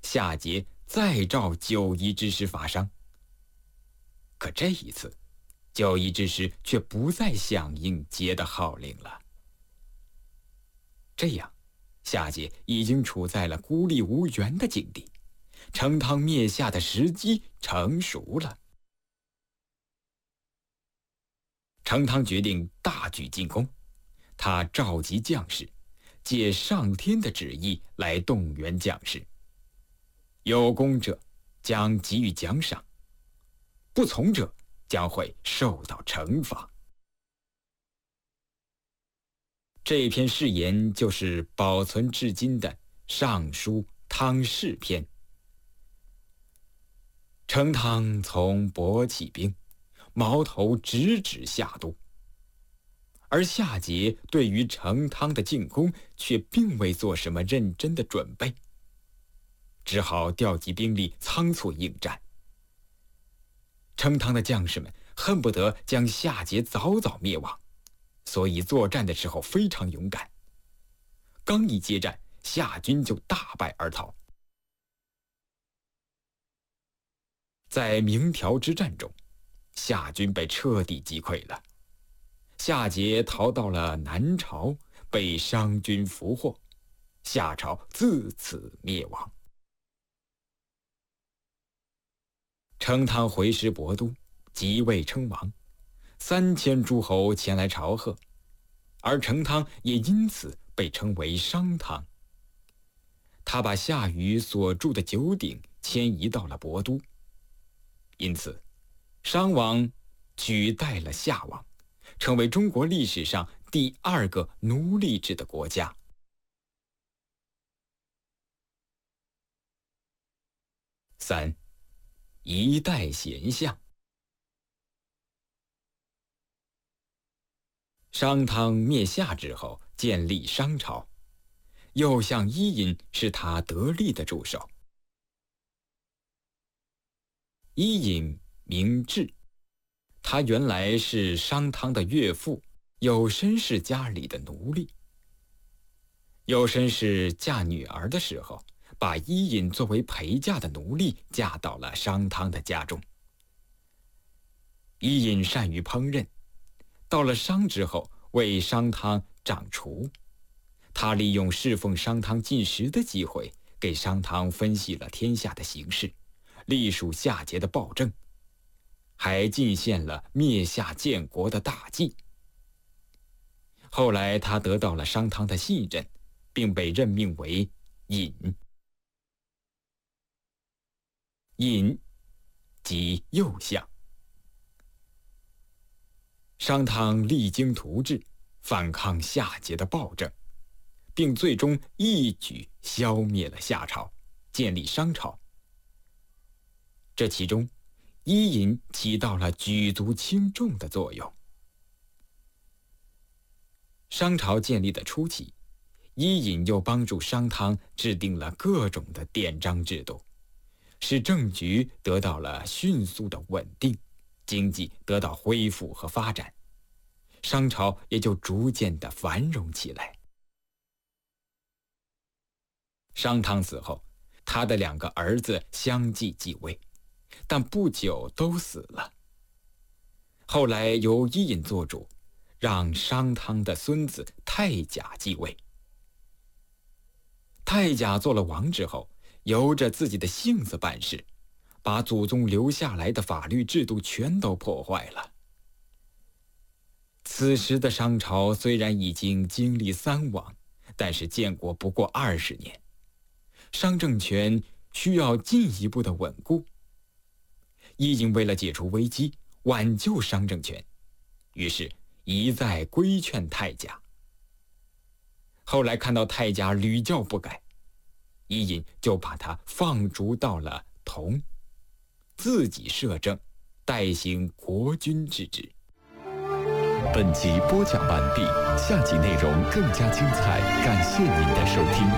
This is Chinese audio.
夏桀再召九夷之师伐商。可这一次，九夷之师却不再响应桀的号令了。这样，夏桀已经处在了孤立无援的境地，成汤灭夏的时机成熟了。成汤决定大举进攻，他召集将士，借上天的旨意来动员将士。有功者将给予奖赏，不从者将会受到惩罚。这篇誓言就是保存至今的《尚书汤氏篇》。成汤从亳起兵，矛头直指夏都，而夏桀对于成汤的进攻却并未做什么认真的准备，只好调集兵力仓促应战。成汤的将士们恨不得将夏桀早早灭亡，所以作战的时候非常勇敢。刚一接战，夏军就大败而逃。在鸣条之战中，夏军被彻底击溃了。夏桀逃到了南朝，被商军俘获，夏朝自此灭亡。成汤回师亳都，即位称王，3000诸侯前来朝贺，而成汤也因此被称为商汤。他把夏禹所筑的九鼎迁移到了亳都，因此商王取代了夏王，成为中国历史上第2个奴隶制的国家。3. 一代贤相。商汤灭夏之后，建立商朝，右相伊尹是他得力的助手。伊尹名质，他原来是商汤的岳父有申氏家里的奴隶。有申氏嫁女儿的时候，把伊尹作为陪嫁的奴隶嫁到了商汤的家中。伊尹善于烹饪，到了商之后为商汤掌厨。他利用侍奉商汤进食的机会，给商汤分析了天下的形势，隶属夏桀的暴政，还进献了灭夏建国的大计。后来他得到了商汤的信任，并被任命为尹。尹即右相。商汤励精图治，反抗夏桀的暴政，并最终一举消灭了夏朝，建立商朝。这其中，伊尹起到了举足轻重的作用。商朝建立的初期，伊尹又帮助商汤制定了各种的典章制度，使政局得到了迅速的稳定，经济得到恢复和发展，商朝也就逐渐的繁荣起来。商汤死后，他的2个儿子相继继位，但不久都死了。后来由伊尹做主，让商汤的孙子太甲继位。太甲做了王之后，由着自己的性子办事，把祖宗留下来的法律制度全都破坏了。此时的商朝虽然已经经历3王，但是建国不过20年，商政权需要进一步的稳固。伊尹为了解除危机，挽救商政权，于是一再规劝太甲。后来看到太甲屡教不改，伊尹就把他放逐到了佟，自己摄政，代行国君之职。 本集播讲完毕，下集内容更加精彩，感谢您的收听。